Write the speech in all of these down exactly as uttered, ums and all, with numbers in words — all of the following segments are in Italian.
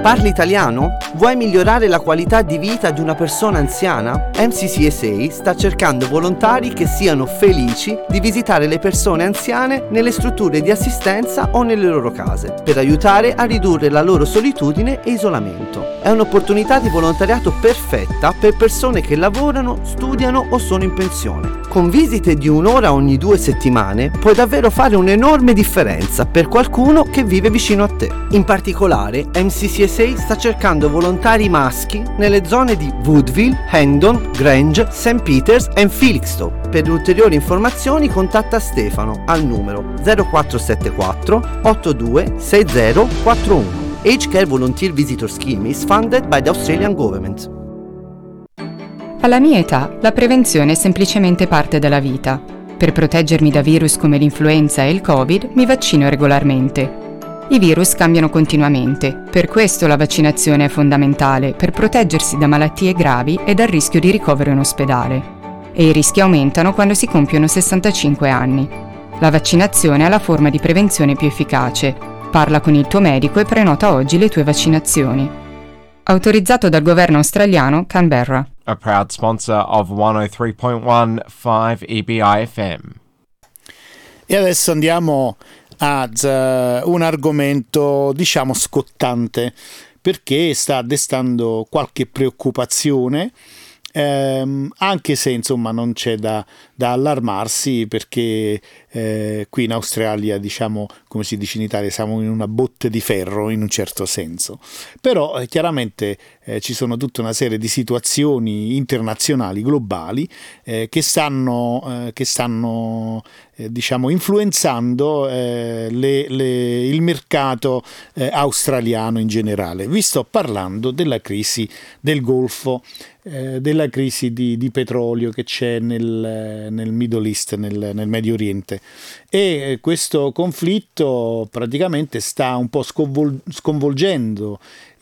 Parli italiano? Vuoi migliorare la qualità di vita di una persona anziana? M C C S A sta cercando volontari che siano felici di visitare le persone anziane nelle strutture di assistenza o nelle loro case, per aiutare a ridurre la loro solitudine e isolamento. È un'opportunità di volontariato perfetta per persone che lavorano, studiano o sono in pensione. Con visite di un'ora ogni due settimane puoi davvero fare un'enorme differenza per qualcuno che vive vicino a te. In particolare, M C C S A sta cercando volontari maschi nelle zone di Woodville, Hendon, Grange, Saint Peters e Felixstowe. Per ulteriori informazioni contatta Stefano al numero zero quattro sette quattro otto due sei zero quattro uno. Age Care Volunteer Visitor Scheme is funded by the Australian Government. Alla mia età, la prevenzione è semplicemente parte della vita. Per proteggermi da virus come l'influenza e il Covid, mi vaccino regolarmente. I virus cambiano continuamente, per questo la vaccinazione è fondamentale per proteggersi da malattie gravi e dal rischio di ricovero in ospedale. E i rischi aumentano quando si compiono sessantacinque anni. La vaccinazione è la forma di prevenzione più efficace. Parla con il tuo medico e prenota oggi le tue vaccinazioni. Autorizzato dal governo australiano, Canberra. A proud sponsor of centotré virgola quindici E B I F M. E adesso andiamo ad uh, un argomento, diciamo, scottante, perché sta destando qualche preoccupazione, ehm, anche se insomma non c'è da, da allarmarsi, perché eh, qui in Australia, diciamo, come si dice in Italia, siamo in una botte di ferro in un certo senso. Però eh, chiaramente eh, ci sono tutta una serie di situazioni internazionali, globali, eh, che stanno, eh, che stanno eh, diciamo influenzando eh, le, le, il mercato eh, australiano in generale. Vi sto parlando della crisi del Golfo, eh, della crisi di, di petrolio che c'è nel, nel Middle East, nel, nel Medio Oriente. E questo conflitto praticamente sta un po' sconvol- sconvolgendo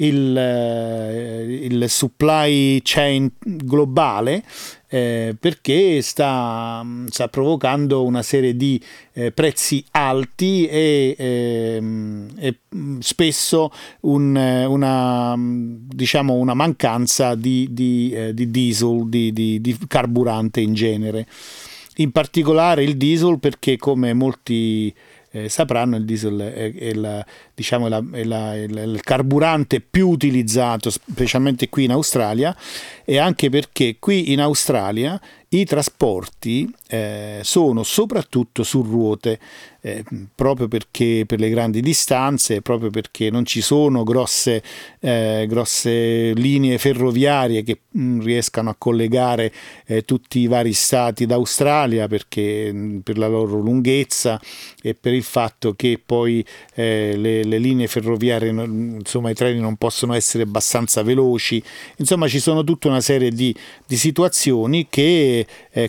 il, il supply chain globale, eh, perché sta, sta provocando una serie di eh, prezzi alti e, eh, e spesso un, una, diciamo una mancanza di, di, eh, di diesel, di, di, di carburante in genere. In particolare il diesel, perché come molti eh, sapranno, il diesel è, è, la, diciamo, è, la, è, la, è il carburante più utilizzato, specialmente qui in Australia, e anche perché qui in Australia i trasporti eh, sono soprattutto su ruote, eh, proprio perché per le grandi distanze, proprio perché non ci sono grosse, eh, grosse linee ferroviarie che mh, riescano a collegare eh, tutti i vari stati d'Australia, perché mh, per la loro lunghezza e per il fatto che poi eh, le, le linee ferroviarie, insomma i treni non possono essere abbastanza veloci. Insomma ci sono tutta una serie di, di situazioni che Eh,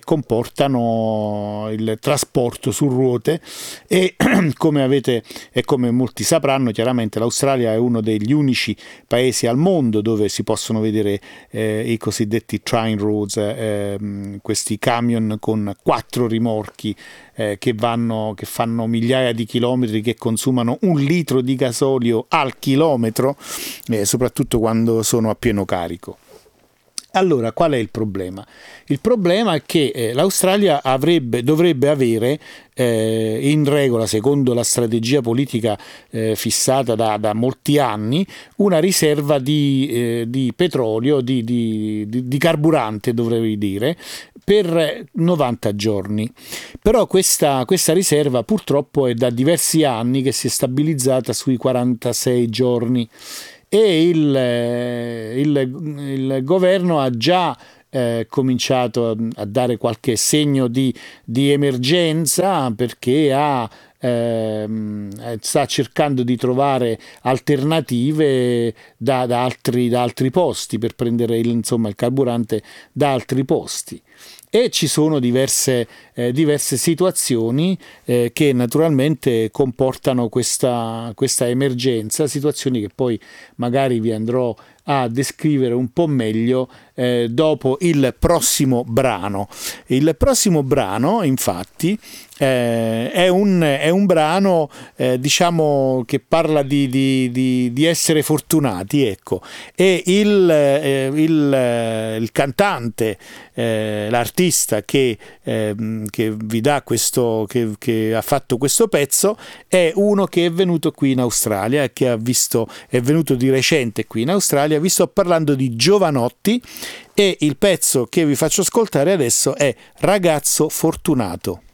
comportano il trasporto su ruote e come avete e come molti sapranno, chiaramente l'Australia è uno degli unici paesi al mondo dove si possono vedere eh, i cosiddetti train roads, eh, questi camion con quattro rimorchi eh, che vanno che fanno migliaia di chilometri, che consumano un litro di gasolio al chilometro, eh, soprattutto quando sono a pieno carico. Allora, qual è il problema? Il problema è che eh, l'Australia avrebbe, dovrebbe avere eh, in regola, secondo la strategia politica eh, fissata da, da molti anni, una riserva di, eh, di petrolio, di, di, di, di carburante, dovrei dire, per novanta giorni. Però questa, questa riserva purtroppo è da diversi anni che si è stabilizzata sui quarantasei giorni. E il, il, il governo ha già eh, cominciato a, a dare qualche segno di, di emergenza, perché ha, eh, sta cercando di trovare alternative da, da, altri, da altri posti, per prendere il, insomma, il carburante da altri posti. E ci sono diverse, eh, diverse situazioni eh, che naturalmente comportano questa, questa emergenza, situazioni che poi magari vi andrò a descrivere un po' meglio eh, dopo il prossimo brano. Il prossimo brano, infatti, eh, è, un, è un brano eh, diciamo che parla di, di, di, di essere fortunati, ecco, e il, eh, il, eh, il cantante, eh, l'artista che, eh, che vi dà questo, che, che ha fatto questo pezzo è uno che è venuto qui in Australia e che ha visto, è venuto di recente qui in Australia. Vi sto parlando di Jovanotti e il pezzo che vi faccio ascoltare adesso è Ragazzo Fortunato.